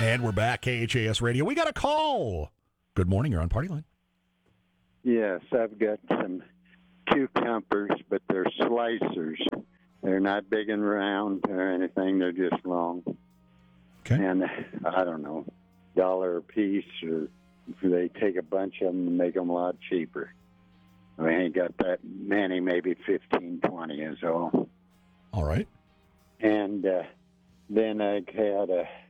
And we're back, KHAS Radio. We got a call. Good morning. You're on Party Line. Yes, I've got some cucumbers, but they're slicers. They're not big and round or anything. They're just long. Okay. And I don't know, $1 a piece, or if they take a bunch of them and make them a lot cheaper. I ain't got that many, maybe 15, 20 is all. All right. And then I had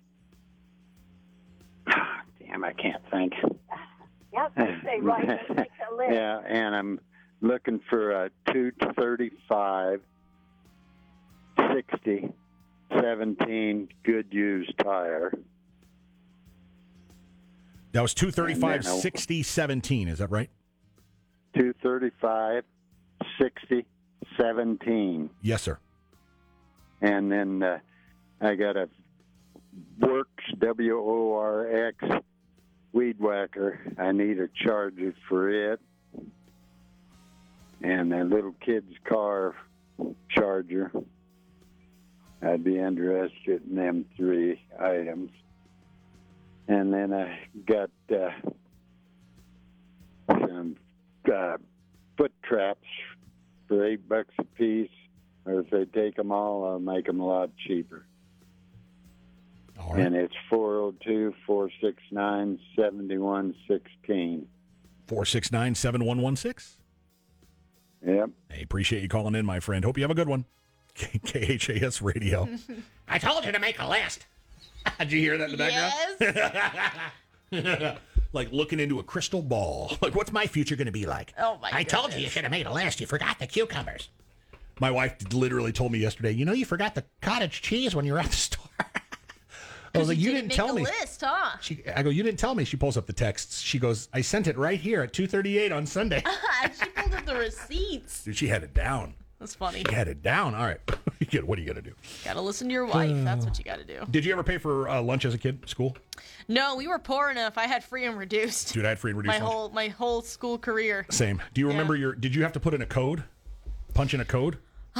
damn, I can't think. Yeah, they write it, make a list. Yeah, and I'm looking for a 235, 60, 17 good used tire. That was 235, And then 60, 17. Is that right? 235, 60, 17. Yes, sir. And then I got a Works, WORX, weed whacker. I need a charger for it. And a little kid's car charger. I'd be interested in them 3 items. And then I got some foot traps for $8 a piece. Or if they take them all, I'll make them a lot cheaper. All right. And it's 402-469-7116. 469-7116. Yep. Hey, appreciate you calling in, my friend. Hope you have a good one. KHAS Radio. I told you to make a list. Did you hear that in the background? Yes. Like looking into a crystal ball. Like, what's my future going to be like? Oh, my I told you should have made a list. You forgot the cucumbers. My wife literally told me yesterday, you forgot the cottage cheese when you were at the store. I was like, you didn't tell me. List, huh? I go, you didn't tell me. She pulls up the texts. She goes, I sent it right here at 2:38 on Sunday. She pulled up the receipts. Dude, she had it down. That's funny. She had it down. All right. What are you going to do? Gotta listen to your wife. That's what you gotta do. Did you ever pay for lunch as a kid, school? No, we were poor enough. I had free and reduced. Dude, I had free and reduced lunch. My whole school career. Same. Do you remember did you have to put in a code? Punch in a code?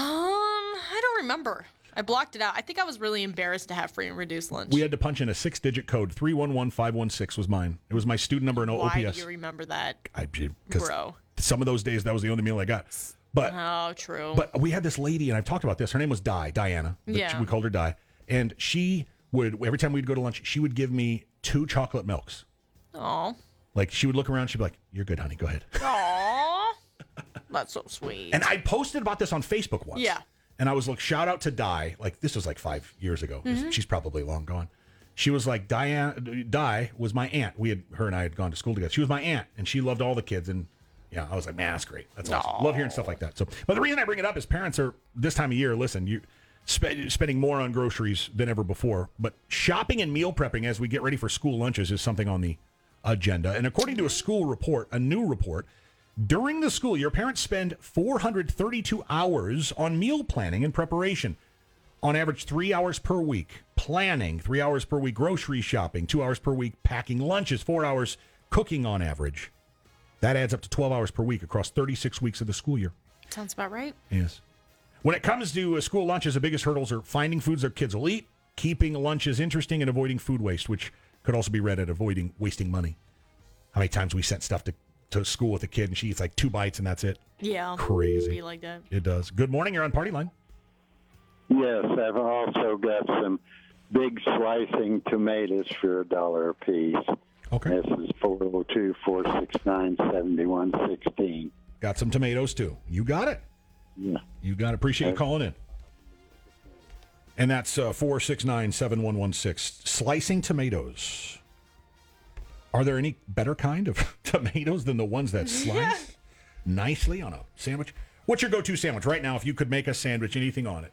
I don't remember. I blocked it out. I think I was really embarrassed to have free and reduced lunch. We had to punch in a 6-digit code. 311516 was mine. It was my student number in OPS. Why do you remember that? Bro. Some of those days, that was the only meal I got. But oh, true. But we had this lady, and I've talked about this. Her name was Diana. Yeah. We called her Di. And she would, every time we'd go to lunch, she would give me 2 chocolate milks. Aw. Like, she would look around, she'd be like, you're good, honey, go ahead. Aw. That's so sweet. And I posted about this on Facebook once. Yeah. And I was like, shout out to Di. Like, this was like 5 years ago. She's probably long gone. She was like, Di was my aunt. Her and I had gone to school together. She was my aunt, and she loved all the kids. And yeah, I was like, man, that's great. That's awesome. Love hearing stuff like that. So, but the reason I bring it up is parents are, this time of year, listen, you spending more on groceries than ever before. But shopping and meal prepping as we get ready for school lunches is something on the agenda. And according to a new report, during the school year, parents spend 432 hours on meal planning and preparation. On average, 3 hours per week planning, 3 hours per week grocery shopping, 2 hours per week packing lunches, 4 hours cooking on average. That adds up to 12 hours per week across 36 weeks of the school year. Sounds about right. Yes. When it comes to school lunches, the biggest hurdles are finding foods their kids will eat, keeping lunches interesting, and avoiding food waste, which could also be read at avoiding wasting money. How many times we sent stuff to school with a kid and she eats like 2 bites and that's it. Yeah. Crazy. Be like that. It does. Good morning. You're on Party Line. Yes, I've also got some big slicing tomatoes for $1 a piece. Okay. This is 402-469-7116. Got some tomatoes too. You got it. Yeah. You got it. Appreciate you calling in. And that's 469-7116. Slicing tomatoes. Are there any better kind of tomatoes than the ones that slice nicely on a sandwich? What's your go-to sandwich right now if you could make a sandwich, anything on it?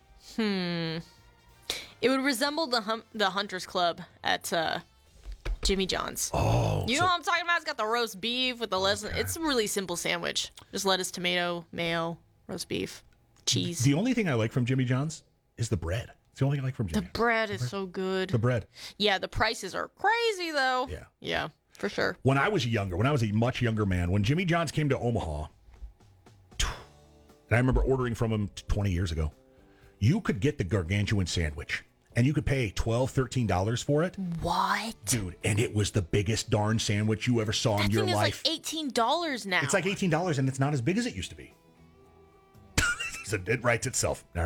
It would resemble the Hunters Club at Jimmy John's. Oh. You know what I'm talking about? It's got the roast beef with the lettuce. It's a really simple sandwich. Just lettuce, tomato, mayo, roast beef, cheese. The only thing I like from Jimmy John's is the bread. It's the only thing I like from Jimmy John's. The bread is so good. The bread. Yeah, the prices are crazy, though. Yeah. Yeah, for sure. When I was a much younger man, when Jimmy John's came to Omaha, and I remember ordering from him 20 years ago, you could get the gargantuan sandwich. and you could pay $12, $13 for it. What? Dude, and it was the biggest darn sandwich you ever saw in That your thing is life. like $18 now. It's like $18, and it's not as big as it used to be. So it writes itself.